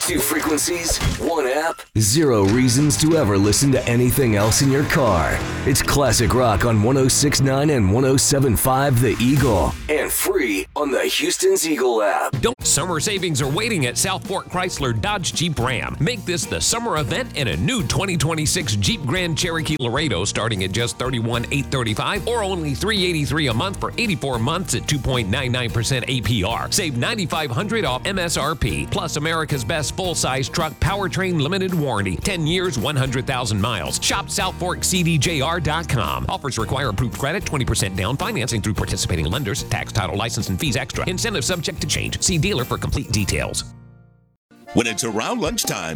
2 frequencies, 1 app, 0 reasons to ever listen to anything else in your car. It's classic rock on 106.9 and 107.5 The Eagle. And free on the Houston's Eagle app. Summer savings are waiting at South Fork Chrysler Dodge Jeep Ram. Make this the summer event in a new 2026 Jeep Grand Cherokee Laredo starting at just $31,835 or only $383 a month for 84 months at 2.99% APR. Save $9,500 off MSRP. Plus America's best full-size truck powertrain limited warranty. 10 years, 100,000 miles. Shop SouthForkCDJR.com. Offers require approved credit, 20% down, financing through participating lenders, tax, title, license, and fees extra. Incentive subject to change. See dealer for complete details. When it's around lunchtime,